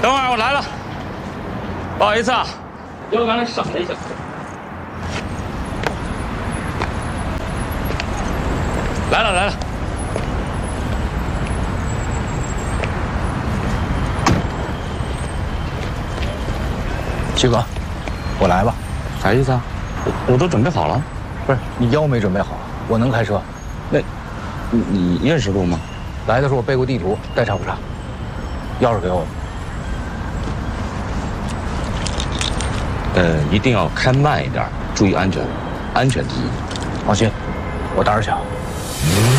等会儿我来了，不好意思啊，因为我刚才闪了一下。来了来了。 七哥，我来吧。 啥意思啊？我都准备好了。 不是你腰没准备好，我能开车。 那，你认识路吗？ 来的时候我背过地图，带差不差。钥匙给我。 一定要开慢一点，注意安全，安全第一。 放心，我胆儿小。